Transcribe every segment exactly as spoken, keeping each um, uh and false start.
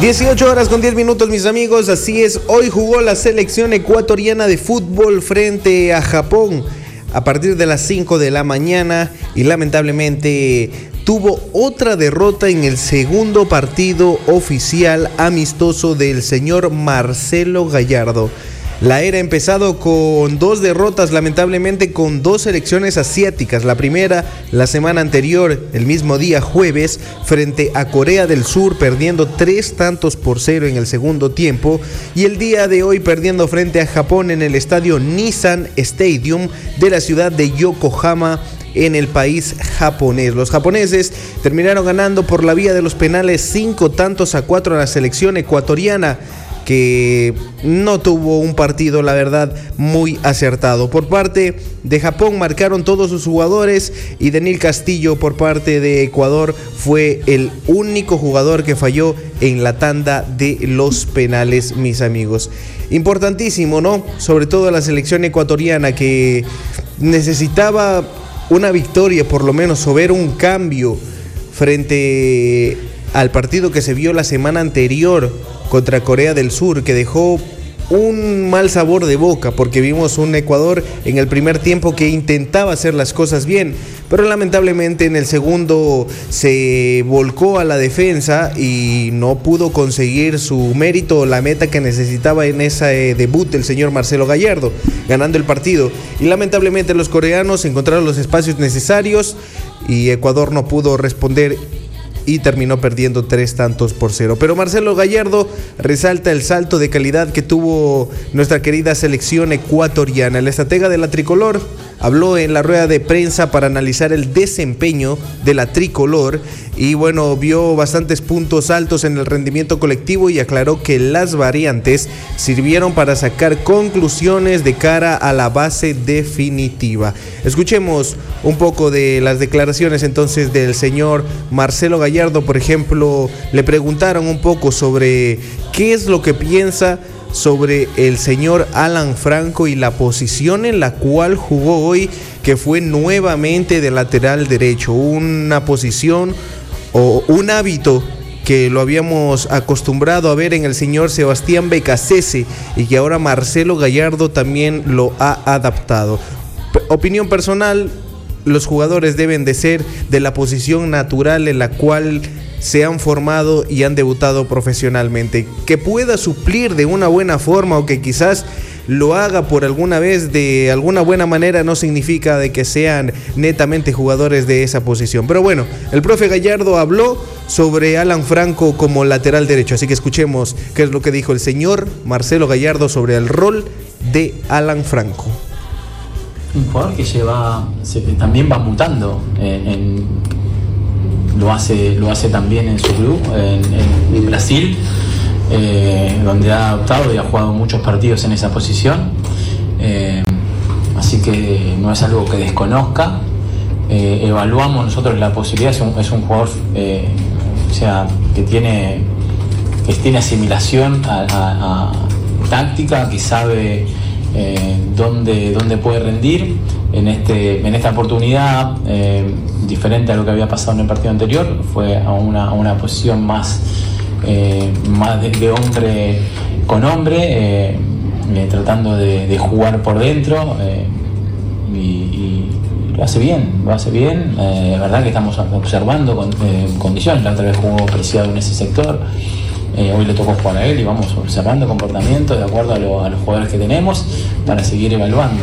dieciocho horas con diez minutos, mis amigos. Así es, hoy jugó la selección ecuatoriana de fútbol frente a Japón a partir de las cinco de la mañana y lamentablemente tuvo otra derrota en el segundo partido oficial amistoso del señor Marcelo Gallardo. La era ha empezado con dos derrotas, lamentablemente con dos selecciones asiáticas. La primera, la semana anterior, el mismo día jueves, frente a Corea del Sur, perdiendo tres tantos por cero en el segundo tiempo. Y el día de hoy perdiendo frente a Japón en el estadio Nissan Stadium de la ciudad de Yokohama, en el país japonés. Los japoneses terminaron ganando por la vía de los penales cinco tantos a cuatro a la selección ecuatoriana, que no tuvo un partido, la verdad, muy acertado. Por parte de Japón marcaron todos sus jugadores y Daniel Castillo por parte de Ecuador fue el único jugador que falló en la tanda de los penales, mis amigos. Importantísimo, ¿no? Sobre todo la selección ecuatoriana, que necesitaba una victoria, por lo menos, o ver un cambio frente al partido que se vio la semana anterior contra Corea del Sur, que dejó un mal sabor de boca, porque vimos un Ecuador en el primer tiempo que intentaba hacer las cosas bien, pero lamentablemente en el segundo se volcó a la defensa y no pudo conseguir su mérito, la meta que necesitaba en ese debut del señor Marcelo Gallardo, ganando el partido. Y lamentablemente los coreanos encontraron los espacios necesarios y Ecuador no pudo responder y terminó perdiendo tres tantos por cero. Pero Marcelo Gallardo resalta el salto de calidad que tuvo nuestra querida selección ecuatoriana. El estratega de la tricolor habló en la rueda de prensa para analizar el desempeño de la tricolor y bueno, vio bastantes puntos altos en el rendimiento colectivo y aclaró que las variantes sirvieron para sacar conclusiones de cara a la base definitiva. Escuchemos un poco de las declaraciones entonces del señor Marcelo Gallardo. Por ejemplo, le preguntaron un poco sobre qué es lo que piensa sobre el señor Alan Franco y la posición en la cual jugó hoy, que fue nuevamente de lateral derecho, una posición o un hábito que lo habíamos acostumbrado a ver en el señor Sebastián Becasese y que ahora Marcelo Gallardo también lo ha adaptado. P- opinión personal, los jugadores deben de ser de la posición natural en la cual se han formado y han debutado profesionalmente. Que pueda suplir de una buena forma o que quizás lo haga por alguna vez de alguna buena manera no significa de que sean netamente jugadores de esa posición. Pero bueno, el profe Gallardo habló sobre Alan Franco como lateral derecho, así que escuchemos qué es lo que dijo el señor Marcelo Gallardo sobre el rol de Alan Franco. Un jugador que lleva, se, también va mutando, eh, en, lo hace lo hace también en su club, en, en, en Brasil, eh, donde ha adoptado y ha jugado muchos partidos en esa posición, eh, así que no es algo que desconozca. Eh, evaluamos nosotros la posibilidad, es un, es un jugador eh, o sea, que tiene, que tiene asimilación a, a, a táctica, que sabe Eh, dónde, dónde puede rendir en, este, en esta oportunidad, eh, diferente a lo que había pasado en el partido anterior, fue a una, a una posición más, eh, más de, de hombre con hombre, eh, eh, tratando de, de jugar por dentro, eh, y, y lo hace bien, lo hace bien, eh, la verdad que estamos observando con, eh, condiciones. La otra vez jugó Preciado en ese sector. Eh, hoy le tocó jugar a él y vamos observando comportamientos de acuerdo a, lo, a los jugadores que tenemos para seguir evaluando.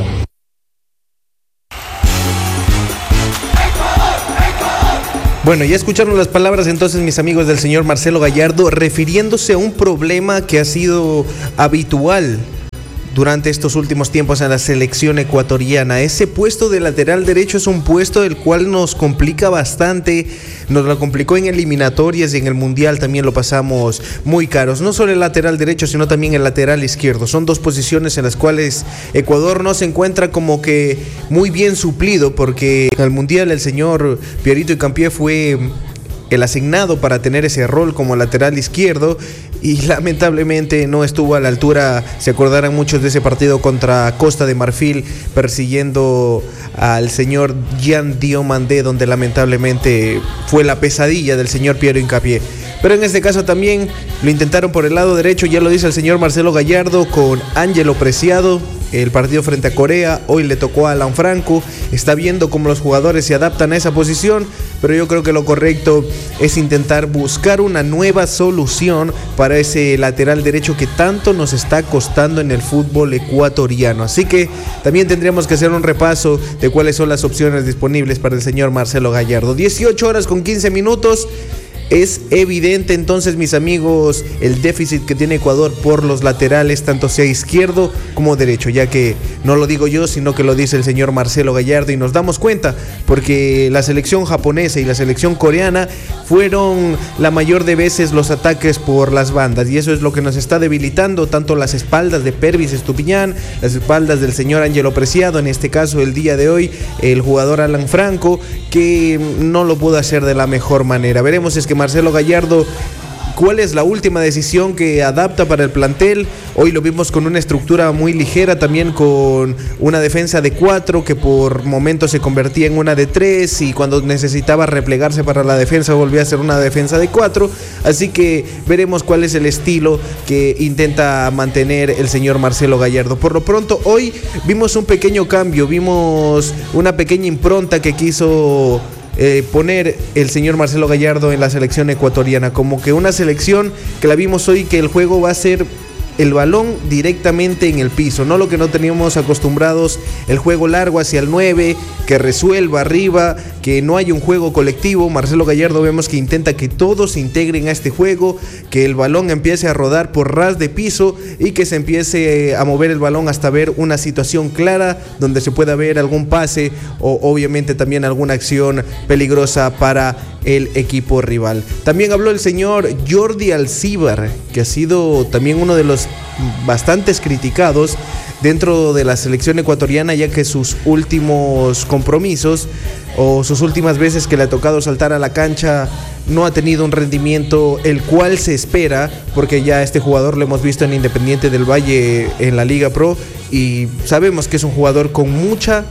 Bueno, ya escucharon las palabras entonces, mis amigos, del señor Marcelo Gallardo, refiriéndose a un problema que ha sido habitual durante estos últimos tiempos en la selección ecuatoriana. Ese puesto de lateral derecho es un puesto del cual nos complica bastante, nos lo complicó en eliminatorias y en el Mundial también lo pasamos muy caros. No solo el lateral derecho, sino también el lateral izquierdo. Son dos posiciones en las cuales Ecuador no se encuentra como que muy bien suplido, porque en el Mundial el señor Pierito Incampié fue el asignado para tener ese rol como lateral izquierdo y lamentablemente no estuvo a la altura. Se acordarán muchos de ese partido contra Costa de Marfil, persiguiendo al señor Jean Diomandé, donde lamentablemente fue la pesadilla del señor Piero Hincapié. pero en este caso también lo intentaron por el lado derecho, ya lo dice el señor Marcelo Gallardo, con Ángelo Preciado. El partido frente a Corea, hoy le tocó a Alan Franco, está viendo cómo los jugadores se adaptan a esa posición, pero yo creo que lo correcto es intentar buscar una nueva solución para ese lateral derecho que tanto nos está costando en el fútbol ecuatoriano. Así que también tendríamos que hacer un repaso de cuáles son las opciones disponibles para el señor Marcelo Gallardo. dieciocho horas con quince minutos. Es evidente entonces, mis amigos, el déficit que tiene Ecuador por los laterales, tanto sea izquierdo como derecho, ya que no lo digo yo, sino que lo dice el señor Marcelo Gallardo, y nos damos cuenta porque la selección japonesa y la selección coreana fueron la mayor de veces los ataques por las bandas, y eso es lo que nos está debilitando, tanto las espaldas de Pervis Estupiñán, las espaldas del señor Ángelo Preciado, en este caso el día de hoy el jugador Alan Franco, que no lo pudo hacer de la mejor manera. Veremos si es que Marcelo Gallardo, ¿cuál es la última decisión que adapta para el plantel? Hoy lo vimos con una estructura muy ligera, también con una defensa de cuatro que por momentos se convertía en una de tres, y cuando necesitaba replegarse para la defensa volvía a ser una defensa de cuatro. Así que veremos cuál es el estilo que intenta mantener el señor Marcelo Gallardo. Por lo pronto hoy vimos un pequeño cambio, vimos una pequeña impronta que quiso Eh, poner el señor Marcelo Gallardo en la selección ecuatoriana, como que una selección que la vimos hoy, que el juego va a ser el balón directamente en el piso, no lo que no teníamos acostumbrados, el juego largo hacia el nueve, que resuelva arriba, que no haya un juego colectivo. Marcelo Gallardo vemos que intenta que todos se integren a este juego, que el balón empiece a rodar por ras de piso y que se empiece a mover el balón hasta ver una situación clara donde se pueda ver algún pase o obviamente también alguna acción peligrosa para el equipo rival. También habló el señor Jordi Alcibar, que ha sido también uno de los bastantes criticados dentro de la selección ecuatoriana, ya que sus últimos compromisos o sus últimas veces que le ha tocado saltar a la cancha no ha tenido un rendimiento el cual se espera, porque ya este jugador lo hemos visto en Independiente del Valle en la Liga Pro y sabemos que es un jugador con mucha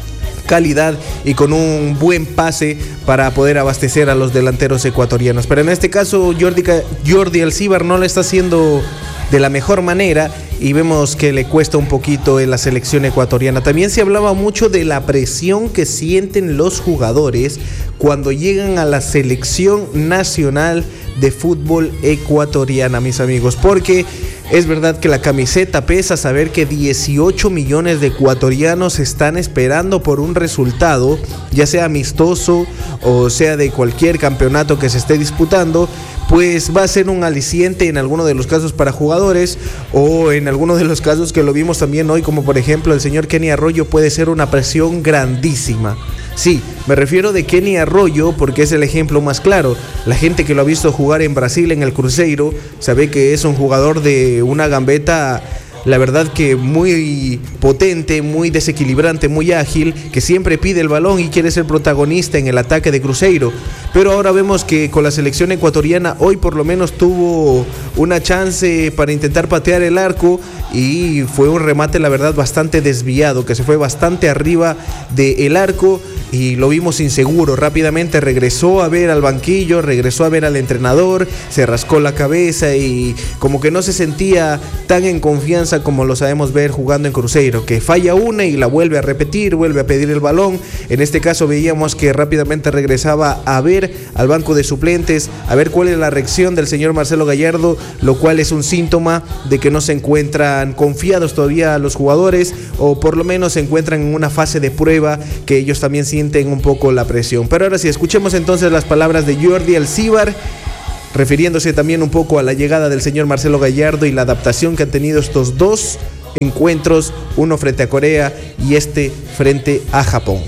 calidad y con un buen pase para poder abastecer a los delanteros ecuatorianos, pero en este caso Jordi, Jordi Alcibar no lo está haciendo de la mejor manera y vemos que le cuesta un poquito en la selección ecuatoriana. También se hablaba mucho de la presión que sienten los jugadores cuando llegan a la selección nacional de fútbol ecuatoriana, mis amigos, porque es verdad que la camiseta pesa, saber que dieciocho millones de ecuatorianos están esperando por un resultado, ya sea amistoso o sea de cualquier campeonato que se esté disputando, pues va a ser un aliciente en algunos de los casos para jugadores, o en algunos de los casos que lo vimos también hoy, como por ejemplo el señor Kenny Arroyo, puede ser una presión grandísima. Sí, me refiero de Kenny Arroyo porque es el ejemplo más claro. La gente que lo ha visto jugar en Brasil en el Cruzeiro sabe que es un jugador de una gambeta, la verdad que muy potente, muy desequilibrante, muy ágil, que siempre pide el balón y quiere ser protagonista en el ataque de Cruzeiro. Pero ahora vemos que con la selección ecuatoriana hoy por lo menos tuvo una chance para intentar patear el arco y fue un remate, la verdad, bastante desviado, que se fue bastante arriba del arco y lo vimos inseguro. Rápidamente regresó a ver al banquillo, regresó a ver al entrenador, se rascó la cabeza y como que no se sentía tan en confianza como lo sabemos ver jugando en Cruzeiro, que falla una y la vuelve a repetir, vuelve a pedir el balón. En este caso veíamos que rápidamente regresaba a ver al banco de suplentes, a ver cuál es la reacción del señor Marcelo Gallardo, lo cual es un síntoma de que no se encuentran confiados todavía los jugadores, o por lo menos se encuentran en una fase de prueba que ellos también sienten un poco la presión. Pero ahora sí, escuchemos entonces las palabras de Jordi Alcibar, refiriéndose también un poco a la llegada del señor Marcelo Gallardo y la adaptación que han tenido estos dos encuentros, uno frente a Corea y este frente a Japón.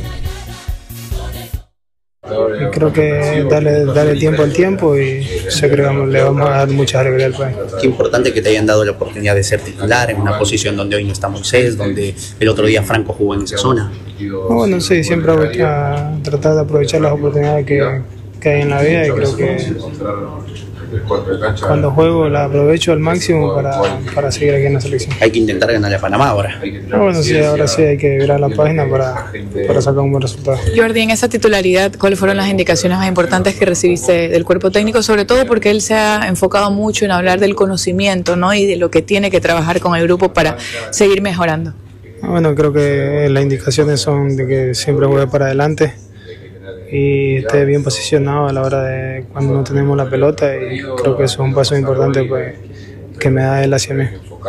Creo que darle, darle tiempo al tiempo y yo creo que le vamos a dar mucha alegría al país. Qué importante que te hayan dado la oportunidad de ser titular en una posición donde hoy no está Moisés, donde el otro día Franco jugó en esa zona. No, bueno, sí, siempre voy a tratar de aprovechar las oportunidades que, que hay en la vida y creo que cuando juego la aprovecho al máximo para, para seguir aquí en la selección. Hay que intentar ganarle a Panamá ahora. Ah, bueno, sí, ahora sí hay que virar la página para, para sacar un buen resultado. Jordi, en esa titularidad, ¿cuáles fueron las indicaciones más importantes que recibiste del cuerpo técnico? Sobre todo porque él se ha enfocado mucho en hablar del conocimiento, ¿no? Y de lo que tiene que trabajar con el grupo para seguir mejorando. Ah, bueno, creo que las indicaciones son de que siempre juegue para adelante y esté bien posicionado a la hora de cuando no tenemos la pelota, y creo que eso es un paso importante pues, que me da él hacia mí.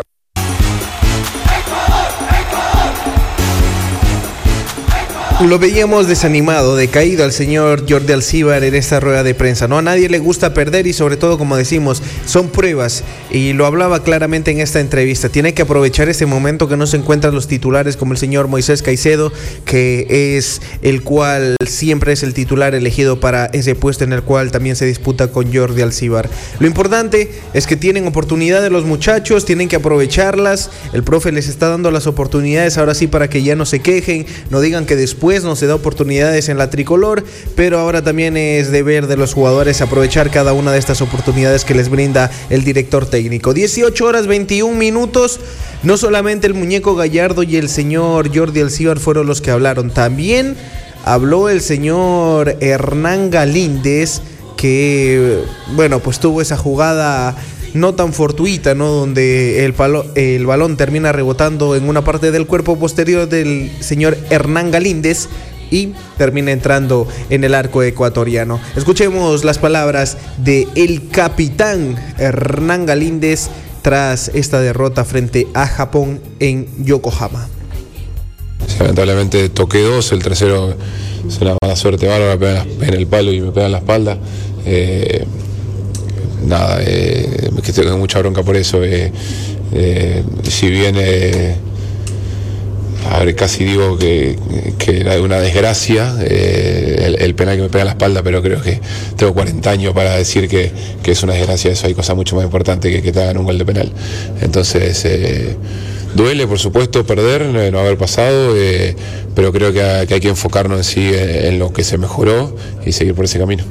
Lo veíamos desanimado, decaído al señor Jordi Alcibar en esta rueda de prensa, ¿no? A nadie le gusta perder y sobre todo, como decimos, son pruebas, y lo hablaba claramente en esta entrevista. Tiene que aprovechar ese momento que no se encuentran los titulares como el señor Moisés Caicedo, que es el cual siempre es el titular elegido para ese puesto en el cual también se disputa con Jordi Alcibar. Lo importante es que tienen oportunidades los muchachos, tienen que aprovecharlas. El profe les está dando las oportunidades ahora sí para que ya no se quejen, no digan que después no se da oportunidades en la tricolor, pero ahora también es deber de los jugadores aprovechar cada una de estas oportunidades que les brinda el director técnico. dieciocho horas veintiún minutos. No solamente el muñeco Gallardo y el señor Jordi Alcibar fueron los que hablaron, también habló el señor Hernán Galíndez, que bueno, pues tuvo esa jugada no tan fortuita, ¿no? Donde el, palo, el balón termina rebotando en una parte del cuerpo posterior del señor Hernán Galíndez y termina entrando en el arco ecuatoriano. Escuchemos las palabras de el capitán Hernán Galíndez tras esta derrota frente a Japón en Yokohama. Lamentablemente toqué dos, el tercero es una mala suerte bárbara, me pegan en el palo y me pegan en la espalda. Eh, Nada, eh, que tengo mucha bronca por eso. Eh, eh, si bien, eh, a ver, casi digo que, que era una desgracia eh, el, el penal que me pega en la espalda, pero creo que tengo cuarenta años para decir que, que es una desgracia eso. Hay cosas mucho más importantes que que te hagan un gol de penal. Entonces, eh, duele, por supuesto, perder, no haber pasado, eh, pero creo que hay, que hay que enfocarnos en sí, en lo que se mejoró y seguir por ese camino.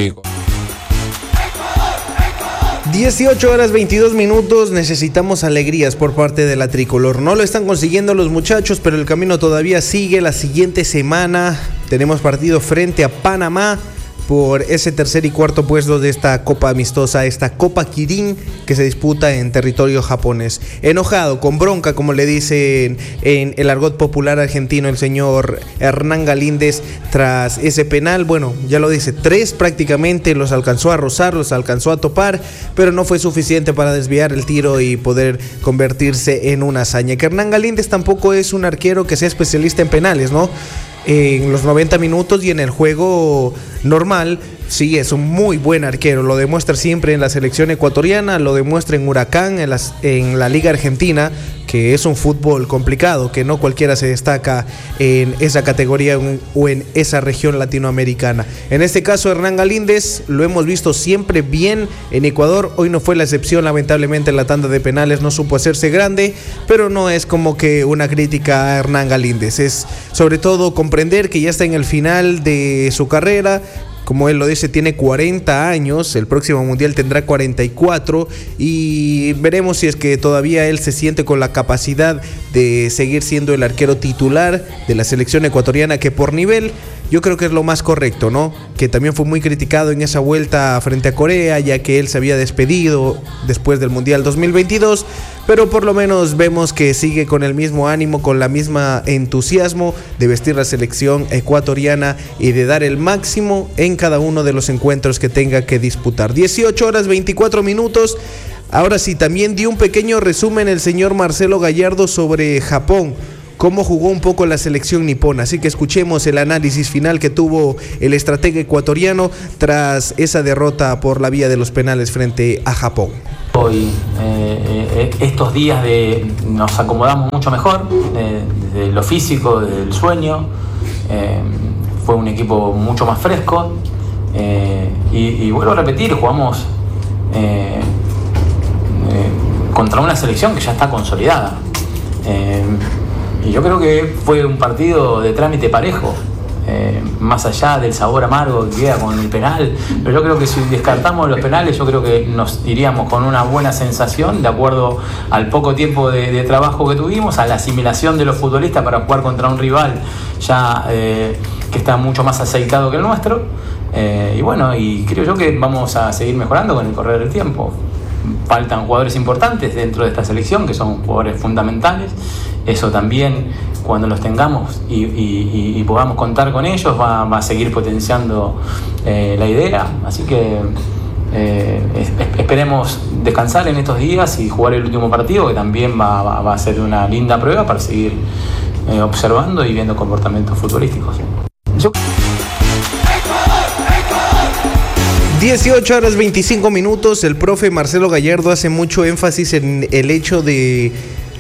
dieciocho horas veintidós minutos, necesitamos alegrías por parte de la tricolor. No lo están consiguiendo los muchachos, pero el camino todavía sigue. La siguiente semana tenemos partido frente a Panamá por ese tercer y cuarto puesto de esta Copa Amistosa, esta Copa Kirin que se disputa en territorio japonés. Enojado, con bronca, como le dicen en el argot popular argentino el señor Hernán Galíndez tras ese penal. Bueno, ya lo dice, tres prácticamente los alcanzó a rozar, los alcanzó a topar, pero no fue suficiente para desviar el tiro y poder convertirse en una hazaña. Que Hernán Galíndez tampoco es un arquero que sea especialista en penales, ¿no? En los noventa minutos y en el juego normal, sí, es un muy buen arquero. Lo demuestra siempre en la selección ecuatoriana, lo demuestra en Huracán, en, las, en la Liga Argentina, que es un fútbol complicado, que no cualquiera se destaca en esa categoría o en esa región latinoamericana. En este caso, Hernán Galíndez lo hemos visto siempre bien en Ecuador. Hoy no fue la excepción, lamentablemente en la tanda de penales no supo hacerse grande, pero no es como que una crítica a Hernán Galíndez. Es sobre todo comprender que ya está en el final de su carrera. Como él lo dice, tiene cuarenta años, el próximo mundial tendrá cuarenta y cuatro y veremos si es que todavía él se siente con la capacidad de seguir siendo el arquero titular de la selección ecuatoriana, que por nivel yo creo que es lo más correcto, ¿no? Que también fue muy criticado en esa vuelta frente a Corea, ya que él se había despedido después del Mundial dos mil veintidós, pero por lo menos vemos que sigue con el mismo ánimo, con la misma entusiasmo de vestir la selección ecuatoriana y de dar el máximo en cada uno de los encuentros que tenga que disputar. dieciocho horas veinticuatro minutos. Ahora sí, también dio un pequeño resumen el señor Marcelo Gallardo sobre Japón, cómo jugó un poco la selección nipona. Así que escuchemos el análisis final que tuvo el estratega ecuatoriano tras esa derrota por la vía de los penales frente a Japón. Hoy, eh, eh, estos días de, nos acomodamos mucho mejor, eh, desde lo físico, desde el sueño. Eh, fue un equipo mucho más fresco. Eh, y, y vuelvo a repetir, jugamos eh, eh, contra una selección que ya está consolidada. Eh, Y yo creo que fue un partido de trámite parejo. eh, más allá del sabor amargo que queda con el penal, pero yo creo que si descartamos los penales, yo creo que nos iríamos con una buena sensación de acuerdo al poco tiempo de, de trabajo que tuvimos, a la asimilación de los futbolistas para jugar contra un rival ya eh, que está mucho más aceitado que el nuestro, eh, y bueno, y creo yo que vamos a seguir mejorando con el correr del tiempo. Faltan jugadores importantes dentro de esta selección, que son jugadores fundamentales. Eso también, cuando los tengamos y, y, y podamos contar con ellos, va, va a seguir potenciando eh, la idea. Así que eh, es, esperemos descansar en estos días y jugar el último partido, que también va, va, va a ser una linda prueba para seguir eh, observando y viendo comportamientos futbolísticos. Yo... dieciocho horas veinticinco minutos. El profe Marcelo Gallardo hace mucho énfasis en el hecho de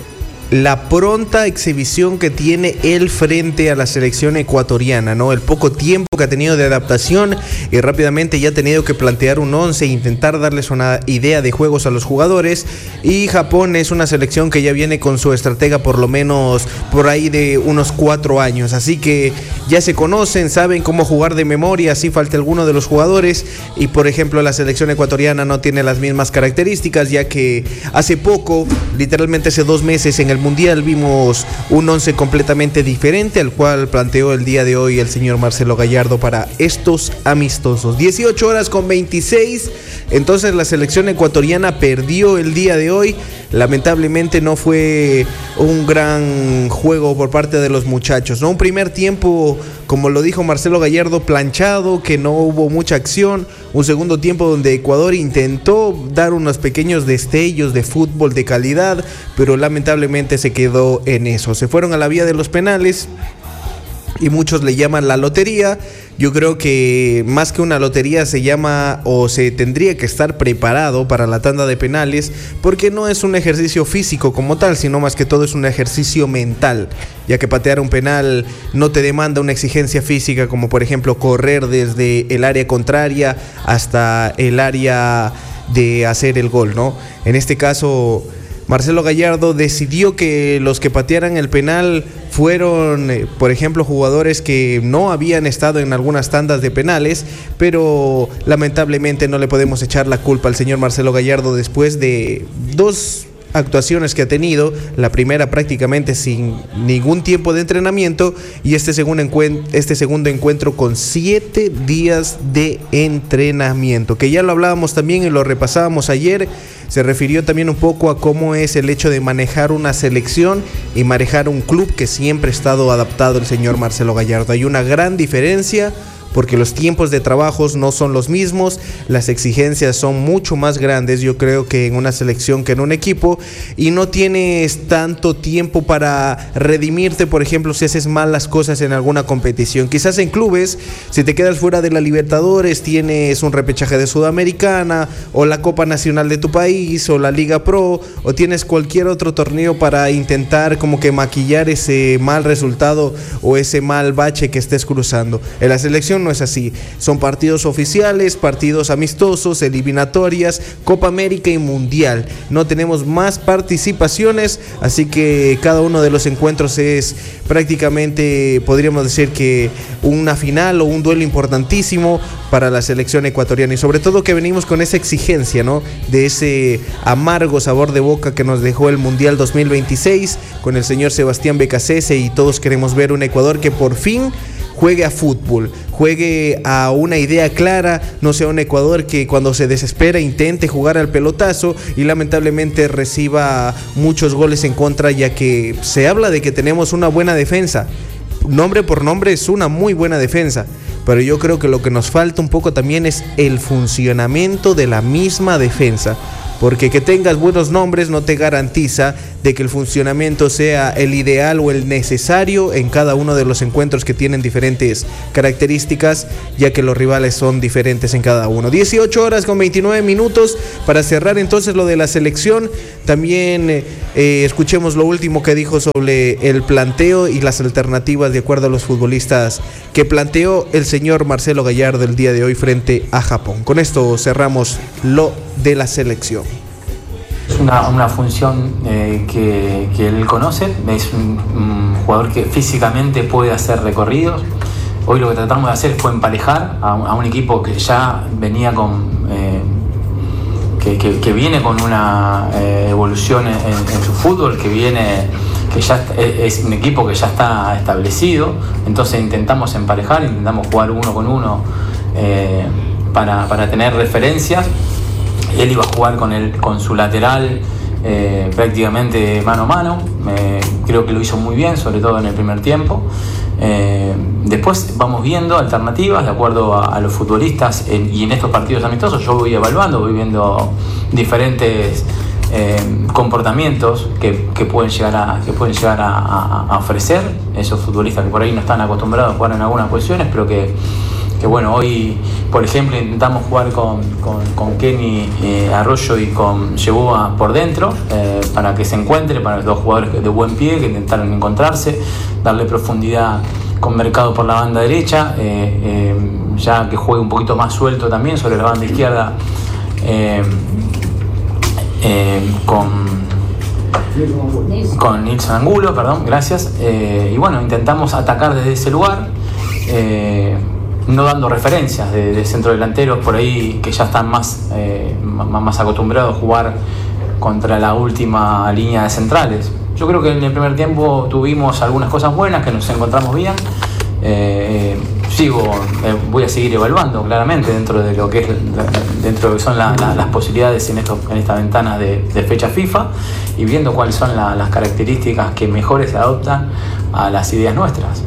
la pronta exhibición que tiene él frente a la selección ecuatoriana, ¿no? El poco tiempo que ha tenido de adaptación y rápidamente ya ha tenido que plantear un once e intentar darles una idea de juegos a los jugadores. Y Japón es una selección que ya viene con su estratega por lo menos por ahí de unos cuatro años, así que ya se conocen, saben cómo jugar de memoria, si falta alguno de los jugadores. Y por ejemplo la selección ecuatoriana no tiene las mismas características, ya que hace poco, literalmente hace dos meses en el Mundial, vimos un once completamente diferente al cual planteó el día de hoy el señor Marcelo Gallardo para estos amistosos. dieciocho horas con veintiséis. Entonces la selección ecuatoriana perdió el día de hoy. Lamentablemente no fue un gran juego por parte de los muchachos, ¿no? Un primer tiempo, como lo dijo Marcelo Gallardo, planchado, que no hubo mucha acción. Un segundo tiempo donde Ecuador intentó dar unos pequeños destellos de fútbol de calidad, pero lamentablemente se quedó en eso. Se fueron a la vía de los penales y muchos le llaman la lotería. Yo creo que más que una lotería se llama, o se tendría que estar preparado para la tanda de penales, porque no es un ejercicio físico como tal, sino más que todo es un ejercicio mental, ya que patear un penal no te demanda una exigencia física como por ejemplo correr desde el área contraria hasta el área de hacer el gol, ¿no? En este caso Marcelo Gallardo decidió que los que patearan el penal fueron, eh, por ejemplo, jugadores que no habían estado en algunas tandas de penales, pero lamentablemente no le podemos echar la culpa al señor Marcelo Gallardo después de dos actuaciones que ha tenido, la primera prácticamente sin ningún tiempo de entrenamiento y este segundo, encuent- este segundo encuentro con siete días de entrenamiento, que ya lo hablábamos también y lo repasábamos ayer. Se refirió también un poco a cómo es el hecho de manejar una selección y manejar un club que siempre ha estado adaptado el señor Marcelo Gallardo. Hay una gran diferencia porque los tiempos de trabajos no son los mismos, las exigencias son mucho más grandes, yo creo, que en una selección que en un equipo, y no tienes tanto tiempo para redimirte, por ejemplo, si haces mal las cosas en alguna competición. Quizás en clubes, si te quedas fuera de la Libertadores, tienes un repechaje de Sudamericana, o la Copa Nacional de tu país, o la Liga Pro, o tienes cualquier otro torneo para intentar como que maquillar ese mal resultado o ese mal bache que estés cruzando. En la selección no es así, son partidos oficiales, partidos amistosos, eliminatorias, Copa América y Mundial. No tenemos más participaciones, así que cada uno de los encuentros es prácticamente, podríamos decir que una final o un duelo importantísimo para la selección ecuatoriana, y sobre todo que venimos con esa exigencia, ¿no? De ese amargo sabor de boca que nos dejó el Mundial dos mil veintiséis con el señor Sebastián Becasese, y todos queremos ver un Ecuador que por fin juegue a fútbol, juegue a una idea clara, no sea un Ecuador que cuando se desespera intente jugar al pelotazo y lamentablemente reciba muchos goles en contra, ya que se habla de que tenemos una buena defensa. Nombre por nombre es una muy buena defensa, pero yo creo que lo que nos falta un poco también es el funcionamiento de la misma defensa. Porque que tengas buenos nombres no te garantiza de que el funcionamiento sea el ideal o el necesario en cada uno de los encuentros que tienen diferentes características, ya que los rivales son diferentes en cada uno. dieciocho horas con veintinueve minutos para cerrar entonces lo de la selección. También eh, escuchemos lo último que dijo sobre el planteo y las alternativas de acuerdo a los futbolistas que planteó el señor Marcelo Gallardo el día de hoy frente a Japón. Con esto cerramos lo de la selección. Es una, una función eh, que, que él conoce, es un, un jugador que físicamente puede hacer recorridos, hoy lo que tratamos de hacer fue emparejar a un, a un equipo que ya venía con... Eh, que, que, que viene con una eh, evolución en, en su fútbol, que viene... que ya es un equipo que ya está establecido, entonces intentamos emparejar, intentamos jugar uno con uno eh, para, para tener referencias. Él iba a jugar con, el, con su lateral eh, prácticamente mano a mano, eh, creo que lo hizo muy bien, sobre todo en el primer tiempo. Eh, después vamos viendo alternativas de acuerdo a, a los futbolistas en, y en estos partidos amistosos yo voy evaluando, voy viendo diferentes Eh, comportamientos que, que pueden llegar, a, que pueden llegar a, a, a ofrecer esos futbolistas que por ahí no están acostumbrados a jugar en algunas posiciones, pero que, que bueno, hoy por ejemplo intentamos jugar con, con, con Kenny eh, Arroyo y con Yeboah por dentro eh, para que se encuentre, para los dos jugadores de buen pie que intentaron encontrarse, darle profundidad con Mercado por la banda derecha, eh, eh, ya que juegue un poquito más suelto también sobre la banda izquierda. eh, Eh, con con Nilson Angulo, perdón, gracias, eh, y bueno, intentamos atacar desde ese lugar, eh, no dando referencias de, de centrodelanteros por ahí que ya están más, eh, más, más acostumbrados a jugar contra la última línea de centrales. Yo creo que en el primer tiempo tuvimos algunas cosas buenas, que nos encontramos bien. Eh, sigo, eh, voy a seguir evaluando claramente dentro de lo que es dentro de lo que son la, la, las posibilidades en estos en esta ventana de, de fecha FIFA y viendo cuáles son la, las características que mejores se adoptan a las ideas nuestras.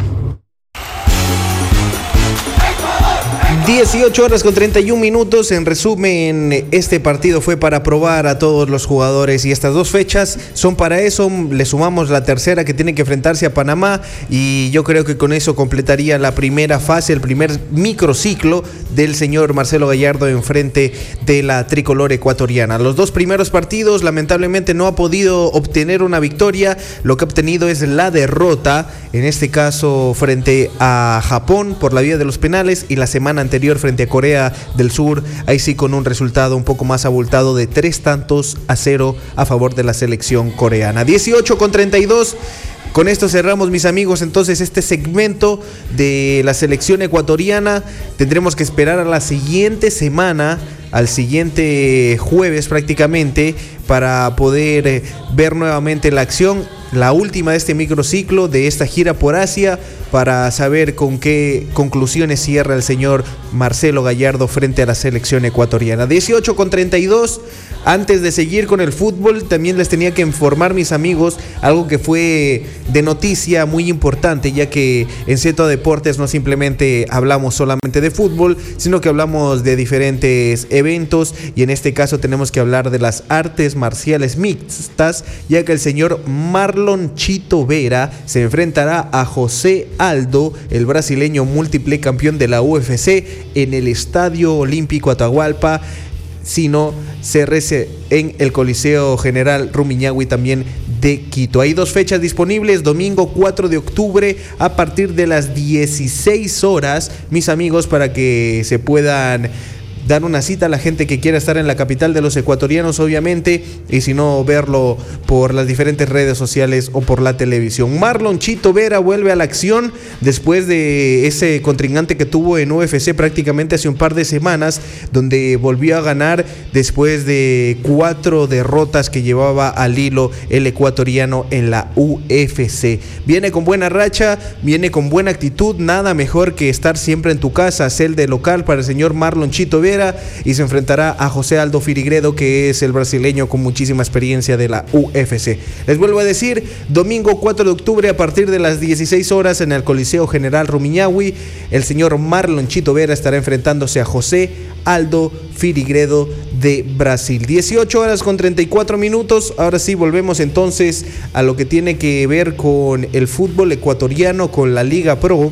dieciocho horas con treinta y un minutos. En resumen, este partido fue para probar a todos los jugadores y estas dos fechas son para eso. Le sumamos la tercera que tiene que enfrentarse a Panamá y yo creo que con eso completaría la primera fase, el primer microciclo del señor Marcelo Gallardo en frente de la tricolor ecuatoriana. Los dos primeros partidos lamentablemente no ha podido obtener una victoria, lo que ha obtenido es la derrota, en este caso frente a Japón por la vía de los penales y la semana anterior frente a Corea del Sur, ahí sí con un resultado un poco más abultado de tres tantos a cero a favor de la selección coreana. dieciocho con treinta y dos. Con esto cerramos, mis amigos, entonces este segmento de la selección ecuatoriana. Tendremos que esperar a la siguiente semana, al siguiente jueves prácticamente, para poder ver nuevamente la acción, la última de este microciclo, de esta gira por Asia, para saber con qué conclusiones cierra el señor Marcelo Gallardo frente a la selección ecuatoriana. dieciocho con treinta y dos. Antes de seguir con el fútbol, también les tenía que informar, mis amigos, algo que fue de noticia muy importante, ya que en Z Deportes no simplemente hablamos solamente de fútbol, sino que hablamos de diferentes eventos, y en este caso tenemos que hablar de las artes marciales mixtas, ya que el señor Marlon Chito Vera se enfrentará a José Aldo, el brasileño múltiple campeón de la U F C, en el Estadio Olímpico Atahualpa, sino C R C en el Coliseo General Rumiñahui también de Quito. Hay dos fechas disponibles, domingo cuatro de octubre a partir de las dieciséis horas, mis amigos, para que se puedan dar una cita a la gente que quiera estar en la capital de los ecuatorianos, obviamente, y si no, verlo por las diferentes redes sociales o por la televisión. Marlon Chito Vera vuelve a la acción después de ese contrincante que tuvo en U F C prácticamente hace un par de semanas, donde volvió a ganar después de cuatro derrotas que llevaba al hilo el ecuatoriano en la U F C. Viene con buena racha, viene con buena actitud, nada mejor que estar siempre en tu casa, hacer de local para el señor Marlon Chito Vera, y se enfrentará a José Aldo Firigredo, que es el brasileño con muchísima experiencia de la U F C. Les vuelvo a decir, domingo cuatro de octubre a partir de las dieciséis horas en el Coliseo General Rumiñahui, el señor Marlon Chito Vera estará enfrentándose a José Aldo Firigredo de Brasil. dieciocho horas con treinta y cuatro minutos. Ahora sí, volvemos entonces a lo que tiene que ver con el fútbol ecuatoriano, con la Liga Pro.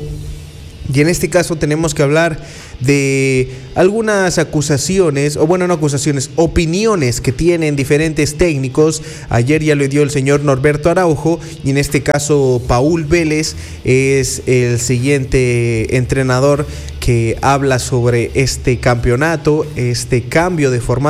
Y en este caso tenemos que hablar de algunas acusaciones, o bueno, no acusaciones, opiniones que tienen diferentes técnicos. Ayer ya lo dio el señor Norberto Araujo, y en este caso Paul Vélez es el siguiente entrenador que habla sobre este campeonato, este cambio de formato